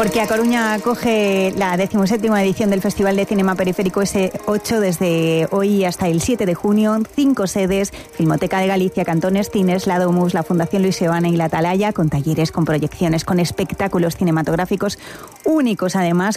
Porque A Coruña acoge la 17ª edición del Festival de Cinema Periférico S8 desde hoy hasta el 7 de junio. 5 sedes: Filmoteca de Galicia, Cantones Cines, la Domus, la Fundación Luis Seoane y la Atalaya, con talleres, con proyecciones, con espectáculos cinematográficos únicos además,